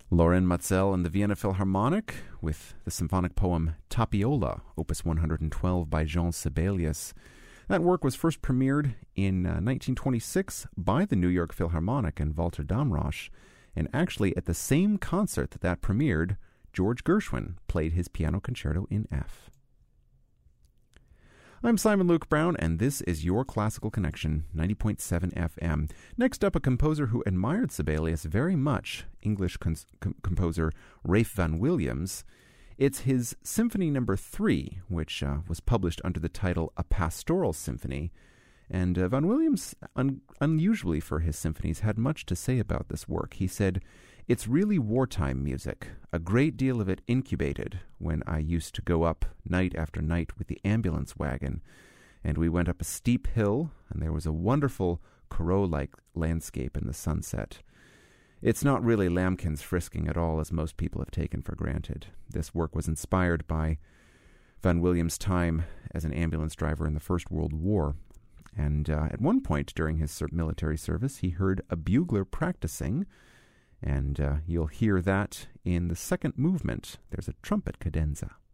Loren Matzel and the Vienna Philharmonic with the symphonic poem Tapiola, Opus 112 by Jean Sibelius. That work was first premiered in 1926 by the New York Philharmonic and Walter Damrosch, and actually at the same concert that premiered, George Gershwin played his piano concerto in F. I'm Simon Luke Brown, and this is your Classical Connection, 90.7 FM. Next up, a composer who admired Sibelius very much, English composer Ralph Vaughan Williams. It's his Symphony No. 3, which was published under the title A Pastoral Symphony. And Vaughan Williams, unusually for his symphonies, had much to say about this work. He said, "It's really wartime music, a great deal of it incubated when I used to go up night after night with the ambulance wagon, and we went up a steep hill, and there was a wonderful Corot-like landscape in the sunset. It's not really lambkins frisking at all, as most people have taken for granted." This work was inspired by Vaughan Williams' time as an ambulance driver in the First World War. And at one point during his military service, he heard a bugler practicing, and you'll hear that in the second movement. There's a trumpet cadenza.